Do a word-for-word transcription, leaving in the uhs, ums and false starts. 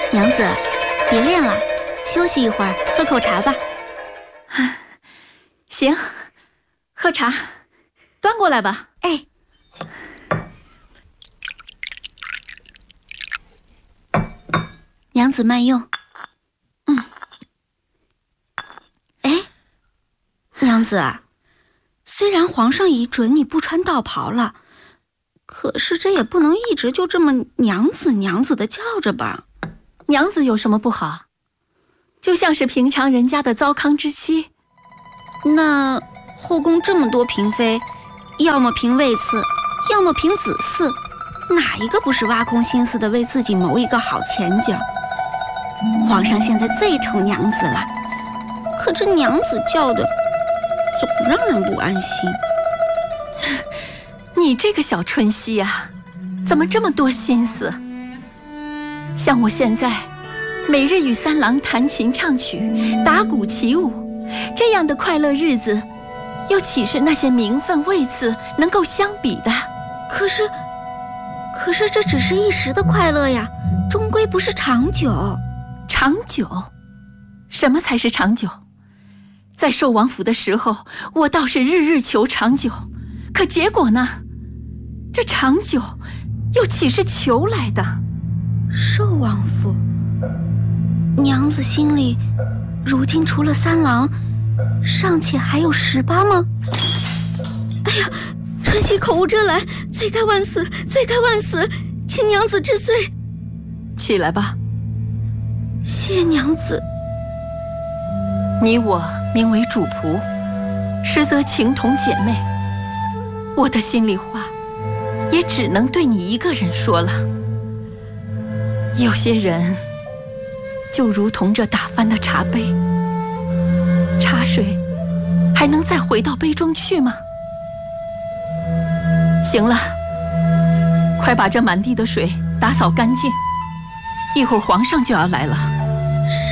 娘子，别练了，休息一会儿，喝口茶吧。 行，喝茶，端过来吧。 哎，娘子慢用。嗯。哎，娘子，虽然皇上已准你不穿道袍了，可是这也不能一直就这么娘子娘子的叫着吧？ 娘子有什么不好？就像是平常人家的糟糠之妻。 那后宫这么多嫔妃，要么凭位次，要么凭子嗣，哪一个不是挖空心思的为自己谋一个好前景？皇上现在最宠娘子了，可这娘子叫的总让人不安心。 你这个小春熙呀，怎么这么多心思？像我现在每日与三郎弹琴唱曲，打鼓起舞，这样的快乐日子，又岂是那些名分位次能够相比的？ 可是可是这只是一时的快乐呀，终归不是长久。 长久？什么才是长久？在寿王府的时候，我倒是日日求长久，可结果呢？这长久又岂是求来的？ 寿王府，娘子心里如今除了三郎，尚且还有十八吗？哎呀，春熙口无遮拦，罪该万死，罪该万死，请娘子治罪。 起来吧。 谢娘子。 你我名为主仆，实则情同姐妹。我的心里话，也只能对你一个人说了。有些人，就如同这打翻的茶杯，茶水还能再回到杯中去吗？行了，快把这满地的水打扫干净，一会儿皇上就要来了。